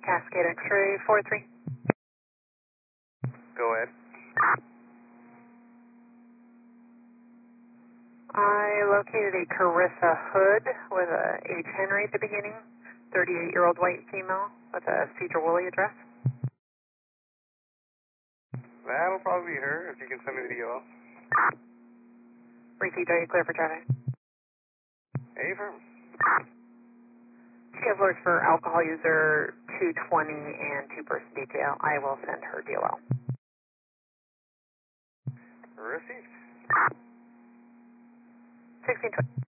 Cascade X-ray 43. Go ahead. I located a Carissa Hood with a H. Henry at the beginning, 38-year-old white female with a Cedar Woolley address. That'll probably be her, if you can send me the DOL. Received, are you clear for traffic? Affirm. She has alerts for alcohol user 220 and two-person detail. I will send her DOL. Received. 1620.